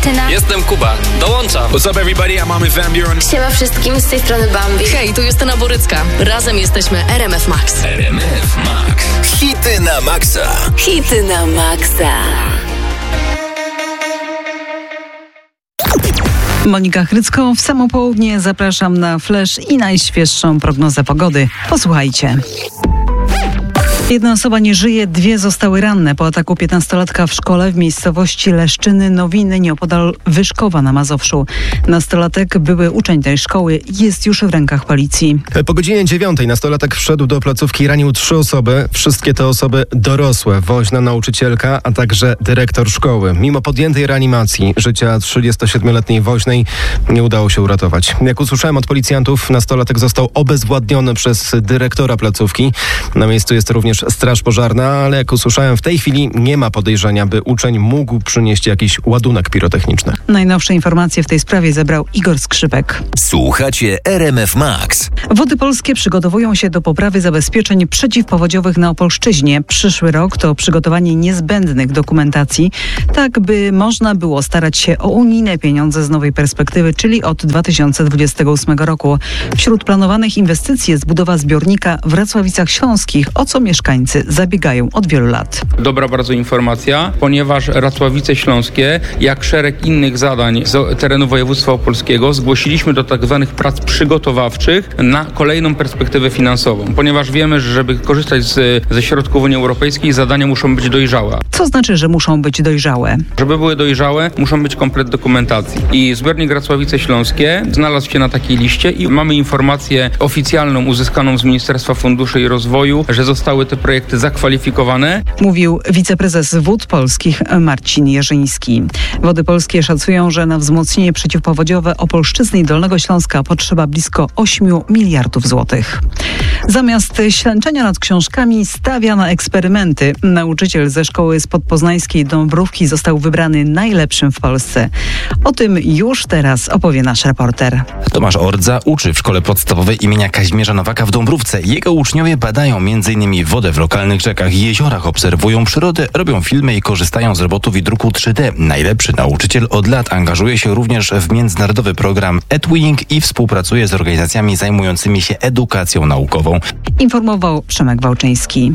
Martyna. Jestem Kuba. Dołączam. What's up everybody, I'm Mamy Van. Siema wszystkim, z tej strony Bambi. Hej, tu Justyna Borycka. Razem jesteśmy RMF Max. RMF Max. Hity na maksa. Hity na maksa. Monika Chrycko, w samo południe zapraszam na Flash i najświeższą prognozę pogody. Posłuchajcie. Jedna osoba nie żyje, 2 zostały ranne po ataku 15-latka w szkole w miejscowości Leszczyny Nowiny nieopodal Wyszkowa na Mazowszu. Nastolatek, były uczeń tej szkoły, jest już w rękach policji. Po godzinie 9 nastolatek wszedł do placówki i ranił 3 osoby. Wszystkie te osoby dorosłe, woźna nauczycielka, a także dyrektor szkoły. Mimo podjętej reanimacji życia 37-letniej woźnej nie udało się uratować. Jak usłyszałem od policjantów, nastolatek został obezwładniony przez dyrektora placówki. Na miejscu jest również straż pożarna, ale jak usłyszałem, w tej chwili nie ma podejrzenia, by uczeń mógł przynieść jakiś ładunek pirotechniczny. Najnowsze informacje w tej sprawie zebrał Igor Skrzypek. Słuchacie RMF Max. Wody Polskie przygotowują się do poprawy zabezpieczeń przeciwpowodziowych na Opolszczyźnie. Przyszły rok to przygotowanie niezbędnych dokumentacji, tak by można było starać się o unijne pieniądze z nowej perspektywy, czyli od 2028 roku. Wśród planowanych inwestycji jest budowa zbiornika w Racławicach Śląskich, o co mieszkańcy zabiegają od wielu lat. Dobra bardzo informacja, ponieważ Racławice Śląskie, jak szereg innych zadań z terenu województwa opolskiego, zgłosiliśmy do tak zwanych prac przygotowawczych na kolejną perspektywę finansową, ponieważ wiemy, że żeby korzystać ze środków Unii Europejskiej, zadania muszą być dojrzałe. Co znaczy, że muszą być dojrzałe? Żeby były dojrzałe, muszą być komplet dokumentacji. I zbiornik Racławice Śląskie znalazł się na takiej liście i mamy informację oficjalną uzyskaną z Ministerstwa Funduszy i Rozwoju, że zostały te projekty zakwalifikowane. Mówił wiceprezes Wód Polskich Marcin Jerzyński. Wody Polskie szacują, że na wzmocnienie przeciwpowodziowe Opolszczyzny i Dolnego Śląska potrzeba blisko 8 miliardów złotych. Zamiast ślęczenia nad książkami stawia na eksperymenty. Nauczyciel ze szkoły z podpoznańskiej Dąbrówki został wybrany najlepszym w Polsce. O tym już teraz opowie nasz reporter. Tomasz Ordza uczy w szkole podstawowej imienia Kazimierza Nowaka w Dąbrówce. Jego uczniowie badają m.in. wodę w lokalnych rzekach i jeziorach, obserwują przyrodę, robią filmy i korzystają z robotów i druku 3D. Najlepszy nauczyciel od lat angażuje się również w międzynarodowy program EdWing i współpracuje z organizacjami zajmującymi się edukacją naukową. Informował Przemek Wałczyński.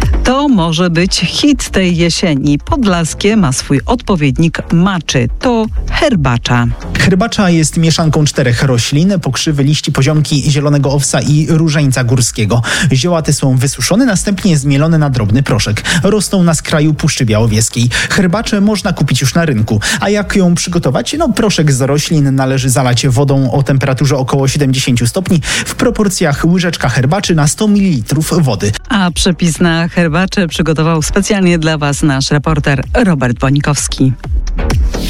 To może być hit tej jesieni. Podlaskie ma swój odpowiednik maczy. To herbacza. Herbacza jest mieszanką 4 roślin, pokrzywy, liści, poziomki, zielonego owsa i różańca górskiego. Zioła te są wysuszone, następnie zmielone na drobny proszek. Rosną na skraju Puszczy Białowieskiej. Herbaczę można kupić już na rynku. A jak ją przygotować? Proszek z roślin należy zalać wodą o temperaturze około 70 stopni w proporcjach łyżeczka herbaczy na 100 ml wody. A przepis na herbaczę przygotował specjalnie dla Was nasz reporter Robert Bonikowski.